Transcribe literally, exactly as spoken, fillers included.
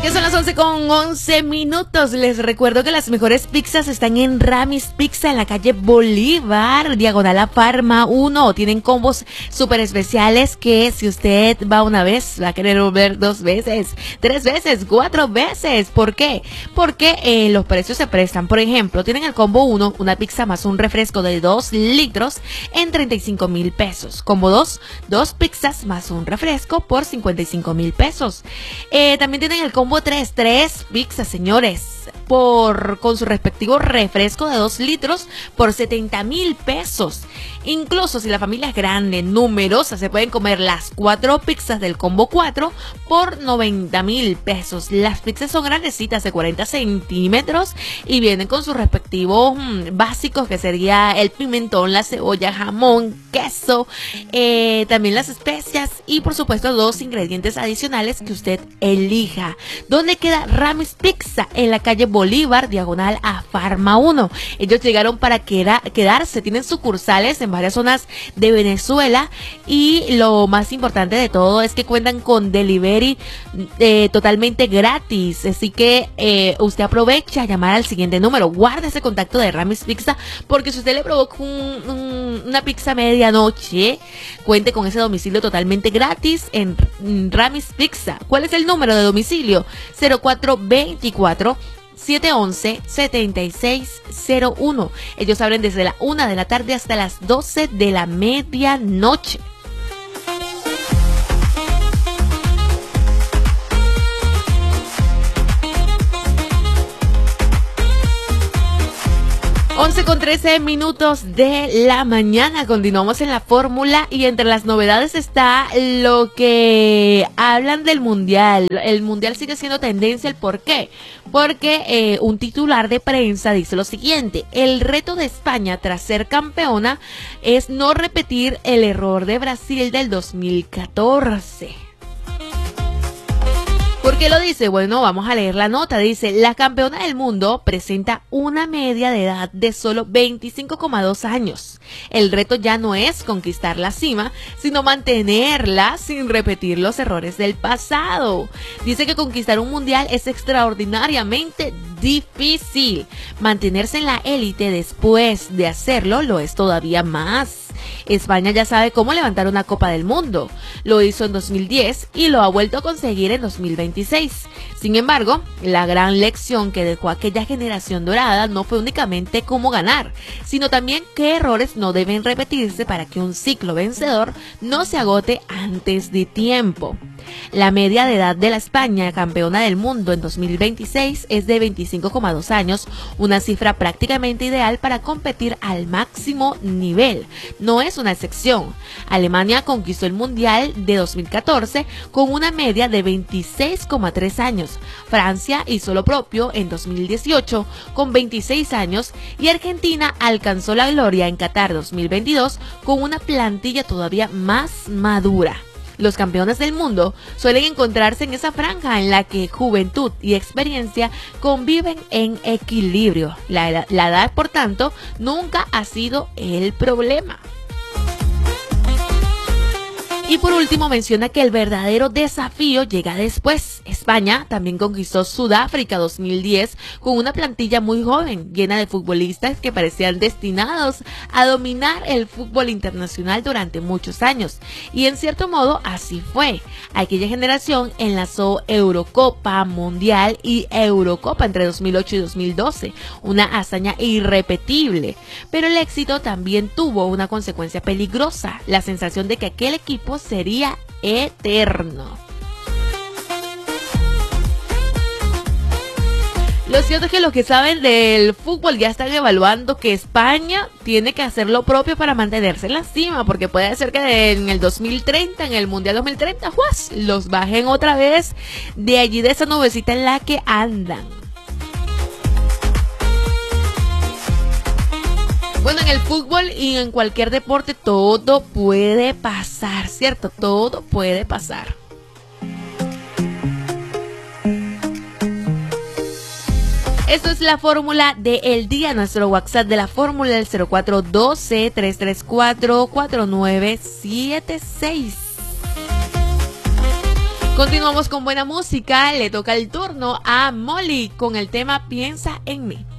Ya son las once con once minutos. Les recuerdo que las mejores pizzas están en Ramis Pizza en la calle Bolívar, diagonal a Parma uno. Tienen combos súper especiales que si usted va una vez, va a querer volver dos veces, tres veces, cuatro veces. ¿Por qué? Porque eh, los precios se prestan. Por ejemplo, tienen el combo uno, una pizza más un refresco de dos litros en treinta y cinco mil pesos. Combo dos, dos pizzas más un refresco por cincuenta y cinco mil pesos. Eh, también tienen el combo tres, tres pizzas, señores, por con su respectivo refresco de dos litros por setenta mil pesos. Incluso si la familia es grande, numerosa, se pueden comer las cuatro pizzas del combo cuatro por noventa mil pesos. Las pizzas son grandecitas de cuarenta centímetros y vienen con sus respectivos mmm, básicos, que sería el pimentón, la cebolla, jamón, queso, eh, también las especias y por supuesto dos ingredientes adicionales que usted elija. ¿Dónde queda Ramis Pizza? En la calle Bolívar, diagonal a Parma uno. Ellos llegaron para queda, quedarse, tienen sucursales en varias zonas de Venezuela y lo más importante de todo es que cuentan con delivery eh, totalmente gratis, así que eh, usted aprovecha a llamar al siguiente número, guarde ese contacto de Ramis Pizza, porque si usted le provoca un, un, una pizza a medianoche, cuente con ese domicilio totalmente gratis en, en Ramis Pizza. ¿Cuál es el número de domicilio? cero cuatro veinticuatro, siete once, setenta y seis cero uno. Ellos abren desde la una de la tarde hasta las doce de la medianoche. once con trece minutos de la mañana. Continuamos en la fórmula y entre las novedades está lo que hablan del mundial. El mundial sigue siendo tendencia. ¿El por qué? Porque eh, un titular de prensa dice lo siguiente: el reto de España tras ser campeona es no repetir el error de Brasil del dos mil catorce. ¿Por qué lo dice? Bueno, vamos a leer la nota. Dice: la campeona del mundo presenta una media de edad de solo veinticinco coma dos años. El reto ya no es conquistar la cima, sino mantenerla sin repetir los errores del pasado. Dice que conquistar un mundial es extraordinariamente difícil. Mantenerse en la élite después de hacerlo lo es todavía más. España ya sabe cómo levantar una Copa del Mundo. Lo hizo en dos mil diez y lo ha vuelto a conseguir en dos mil veintiséis. Sin embargo, la gran lección que dejó aquella generación dorada no fue únicamente cómo ganar, sino también qué errores no deben repetirse para que un ciclo vencedor no se agote antes de tiempo. La media de edad de la España campeona del mundo en dos mil veintiséis es de veinticinco coma dos años, una cifra prácticamente ideal para competir al máximo nivel. No es una excepción. Alemania conquistó el Mundial de dos mil catorce con una media de veintiséis coma tres años. Francia hizo lo propio en dos mil dieciocho con veintiséis años y Argentina alcanzó la gloria en Qatar dos mil veintidós con una plantilla todavía más madura. Los campeones del mundo suelen encontrarse en esa franja en la que juventud y experiencia conviven en equilibrio. La edad, la edad, por tanto, nunca ha sido el problema. Y por último menciona que el verdadero desafío llega después. España también conquistó Sudáfrica dos mil diez con una plantilla muy joven, llena de futbolistas que parecían destinados a dominar el fútbol internacional durante muchos años. Y en cierto modo así fue. Aquella generación enlazó Eurocopa, Mundial y Eurocopa entre dos mil ocho y dos mil doce, una hazaña irrepetible. Pero el éxito también tuvo una consecuencia peligrosa, la sensación de que aquel equipo sería eterno. Lo cierto es que los que saben del fútbol ya están evaluando que España tiene que hacer lo propio para mantenerse en la cima, porque puede ser que en el dos mil treinta, en el Mundial dos mil treinta, ¡juas!, los bajen otra vez de allí, de esa nubecita en la que andan. Bueno, en el fútbol y en cualquier deporte todo puede pasar, ¿cierto? Todo puede pasar. Esto es la fórmula del día. Nuestro WhatsApp de la fórmula, el cero cuatro uno dos, tres tres cuatro, cuatro nueve siete seis. Continuamos con buena música. Le toca el turno a Molly con el tema Piensa en mí.